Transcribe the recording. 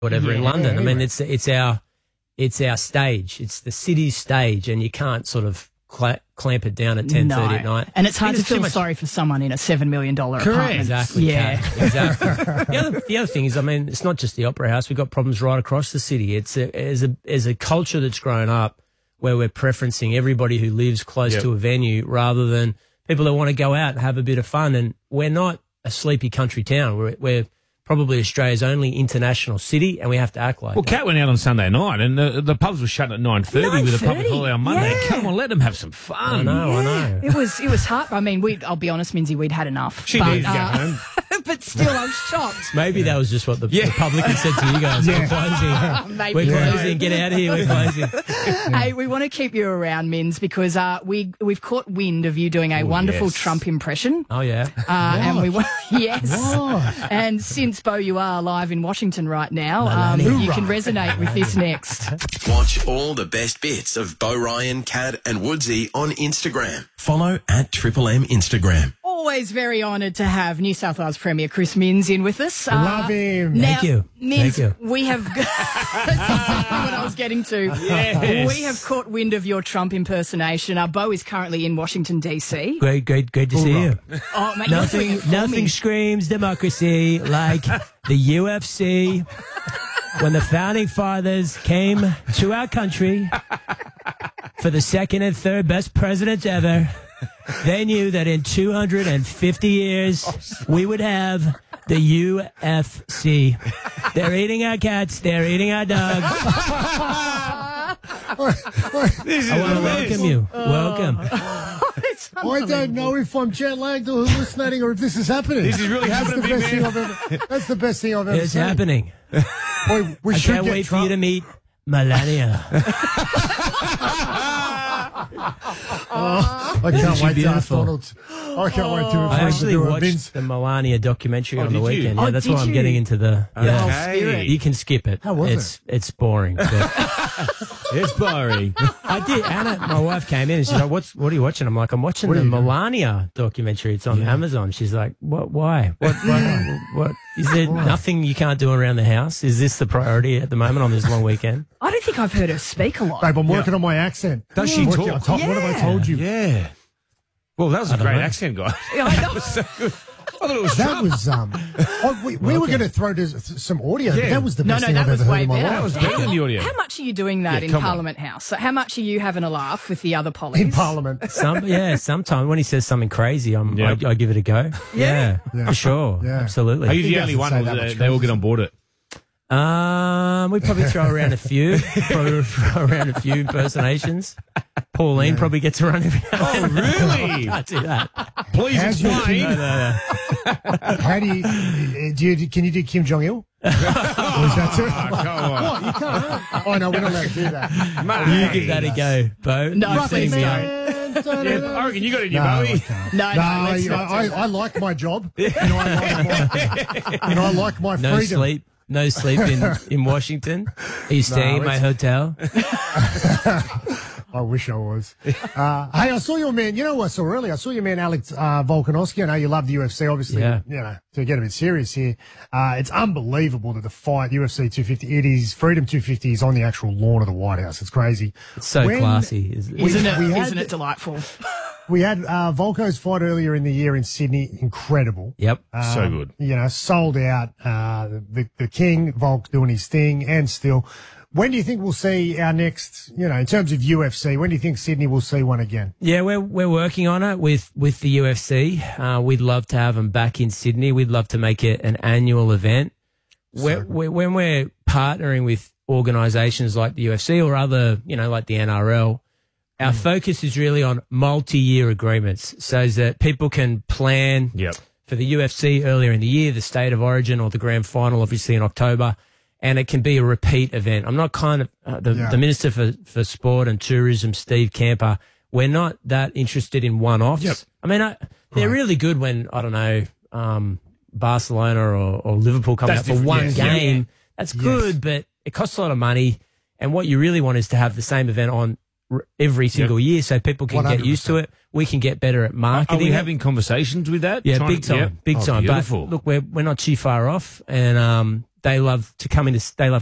whatever in London. Anyway. I mean, it's our stage. It's the city's stage, and you can't sort of clamp it down at 10:30 at night. And it's hard to feel sorry for someone in a $7 million apartment. Exactly. Yeah. Exactly. The other thing is, I mean, it's not just the Opera House. We've got problems right across the city. It's as a culture that's grown up where we're preferencing everybody who lives close to a venue rather than people that want to go out and have a bit of fun. And we're not a sleepy country town. We're probably Australia's only international city, and we have to act like Well, that. Kat went out on Sunday night, and the pubs were shut at 9:30 with a public holiday on Monday. Yeah. Come on, let them have some fun. I know. It was hard. I mean, I'll be honest, Minzy, we'd had enough. She needs to go home. But still, I'm shocked. Maybe that was just what the public had said to you guys. We're closing. Maybe We're closing. Get out of here. We're closing. Hey, we want to keep you around, Minz, because we've caught wind of you doing a wonderful Trump impression. Oh, yeah. And we want, yes. What? And since, Bo, you are live in Washington right now, you can resonate with this next. Watch all the best bits of Bo Ryan, Cad and Woodsy on Instagram. Follow at Triple M Instagram. Always very honoured to have New South Wales Premier Chris Minns in with us. Love him. Now, Thank you. Minns, Thank we have... That's exactly what I was getting to. Yes. We have caught wind of your Trump impersonation. Bo is currently in Washington, D.C. Great to see you. Oh, mate, you're doing it for Nothing me. screams democracy like the UFC. When the founding fathers came to our country for the second and third best presidents ever, they knew that in 250 years we would have the UFC. They're eating our cats. They're eating our dogs. I want to welcome you. Welcome. I don't know if I'm jet lagged or hallucinating or if this is happening. This is really happening, big man. That's the best thing I've ever It's seen. happening. Boy, we I should can't get wait for Trump. you to meet Melania. I can't wait to ask beautiful. Donald. I can't wait to I actually do a watched Vince. the Melania documentary on the did you? weekend. Oh, Yeah, that's did why I'm you? getting into the. Yeah. Okay. You can skip it. How was It's boring. But It's boring. I did. Anna, my wife, came in and she's like, "What are you watching?" I'm like, "I'm watching What the are you doing? Melania documentary. It's on Amazon." She's like, "What? Why? What? Is there nothing you can't do around the house? Is this the priority at the moment on this long weekend?" I don't think I've heard her speak a lot. Babe, I'm working on my accent. Does she What talk? What have I told you? Yeah. Well, that was a great know. accent, guy. Yeah, I know. So good. I thought it was That Trump. was we were going to throw to some audio, but Yeah. that was the best No, thing that I've was ever heard way in my better. life. That was better than the audio. How much are you doing that Yeah, in come on. Parliament House? So how much are you having a laugh with the other pollies? In Parliament. Sometimes when he says something crazy, Yeah. I give it a go. Yeah, for sure. Yeah. Absolutely. Are you He the only doesn't one, say or that they, much they all crazy. get on board it? We probably throw around a few. Probably throw around a few impersonations. Pauline probably gets around every now Oh, and then. really? Can't do that. Please How's your explain. king? How can you do Kim Jong Il? Or is that too? Oh, come on. What? You can't. Oh no, we're not allowed to do that. Mate. You give that a go, Bo. No, You've please seen me. don't. Yeah, I reckon you got it in your No, I Bowie. can't. No, let's not do I like my job. And I like my No freedom. sleep. No sleep in Washington. Are you staying at my hotel? I wish I was. Hey, I saw your man. You know what I saw earlier? I saw your man Alex Volkanovski. I know you love the UFC, obviously. Yeah. You know, to get a bit serious here, it's unbelievable that the fight UFC 250, it is Freedom 250 is on the actual lawn of the White House. It's crazy. It's so classy. Isn't we it? had- Isn't it delightful? We had Volko's fight earlier in the year in Sydney. Incredible. Yep. So good. You know, sold out. The King, Volk doing his thing, and still. When do you think we'll see our next, you know, in terms of UFC, when do you think Sydney will see one again? Yeah, we're working on it with the UFC. We'd love to have them back in Sydney. We'd love to make it an annual event. When we're partnering with organisations like the UFC or other, you know, like the NRL, our focus is really on multi-year agreements so that people can plan Yep. for the UFC earlier in the year, the State of Origin or the Grand Final, obviously in October, and it can be a repeat event. I'm not kind of the Minister for Sport and Tourism, Steve Camper. We're not that interested in one-offs. Yep. I mean, they're really good when, I don't know, Barcelona or Liverpool come That's out for different, one yes. game. That's good, but it costs a lot of money. And what you really want is to have the same event on every single year so people can get used to it. We can get better at marketing. Are we having conversations with that? Yeah, big time, big time. Beautiful. But look, we're not too far off, and they love to come into